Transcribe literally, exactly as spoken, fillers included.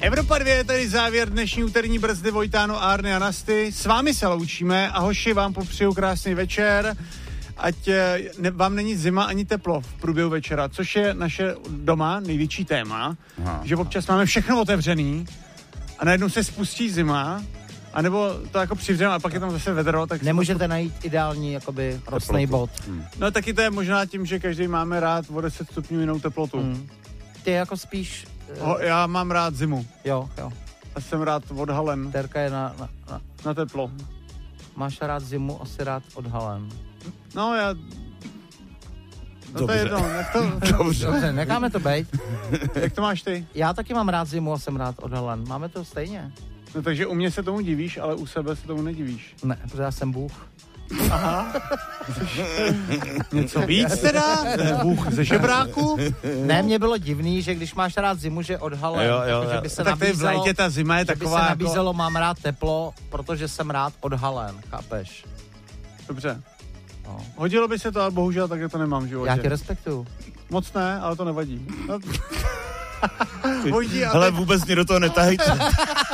Evropa dvě je tady závěr dnešní úterní brzdy. Vojtáno, Arny a Nasty. S vámi se loučíme a hoši, vám popřeju krásný večer. Ať ne, vám není zima ani teplo v průběhu večera, což je naše doma největší téma, aha, že občas máme všechno otevřený a najednou se spustí zima, anebo to jako přivřeme a pak je tam zase vedro. Tak nemůžete to... najít ideální jakoby rostný bod. Hmm. No taky to je možná tím, že každý máme rád o deset stupňů jinou teplotu. Hmm. Ty jako spíš... Ho, já mám rád zimu. Jo, jo. A jsem rád odhalen. Terka je na, na, na... na teplo. Máš rád zimu, asi rád odhalen. No já... No to je jedno. To... Dobře. Dobře, necháme to bejt. Jak to máš ty? Já taky mám rád zimu a jsem rád odhalen. Máme to stejně. No takže u mě se tomu divíš, ale u sebe se tomu nedivíš. Ne, protože já jsem Bůh. Aha. Něco víc teda? Bůh ze žebráku? Ne, mně bylo divný, že když máš rád zimu, že odhalen. Jo, jo, jo. By se tak nabízelo, v létě ta zima je taková by se nabízelo, jako... mám rád teplo, protože jsem rád odhalen, chápeš? Dobře. No. Hodilo by se to, ale bohužel takhle to nemám v životě. Já tě respektuju. Moc ne, ale to nevadí. No. Vojtí, ale vůbec mě do toho netahejte.